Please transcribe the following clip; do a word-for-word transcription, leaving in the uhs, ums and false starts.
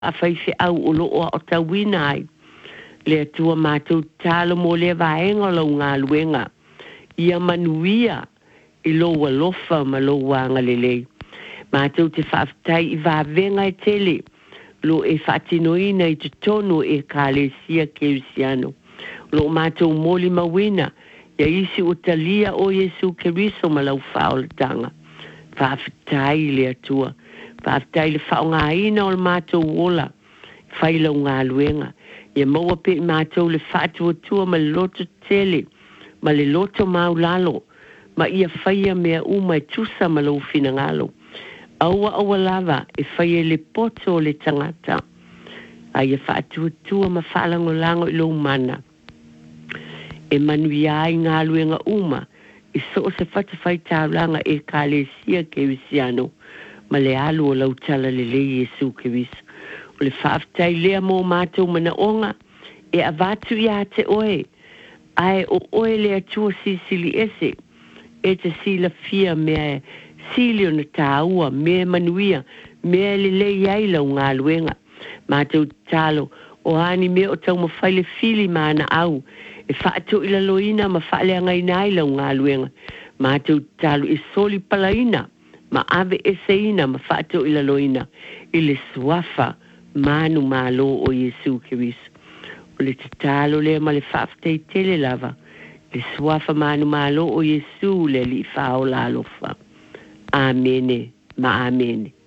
a fai se au o loo o tauina ai. Le atua mātou talo mo le vaenga lau ngā luenga. Ia manuia i loa lofa ma loa anga lelei. Mātou te whaafitai i vāvenga e tele. Lo e whaatinoina i te tono e kālesia ke usiano. Lo mātou moli mawina. Ia isi o talia o Yesu Keriso ma lau whaolatanga. Whaafitai le atua. Whaafitai le whaonga ina o le mātou wola. Whailau ngā luenga. Ia maua pe mātou le whaatua tua ma le loto tele. Ma le loto maulalo. Ma ia whaia mea uma e tusa ma lau finangalo. Aua aua lava e whaia le poto le tangata. A ia whaatua tua ma whaalango lango i lau mana. E manuia ai ngā luenga uma. I so se whatawhai tāulanga e kālesia ke usiano. Ma le alu o lau tala le le Yesu ke wisu. O le whaafitai lea mō mātou mana onga. E avatu ia te oe. Ai o oe le atua si sili ese. E te sila fia mea sili o na tāua. Mea manuia. Mea le le iai lau ngā luenga. Mātou tālo. O hani mea o tau mawhaile fili maana au. E whaato ila loina ma whaale angai nai lau ngā luenga. Mātou tālo e soli palaina. Ma ave eseina ma whaato ila loina. I le suafa manu malo o Yesu Keriso. O le tatalo le ma le whaafitei tele lava. Le suafa manu malo o Yesu le li whao la lofa. Amene ma amene.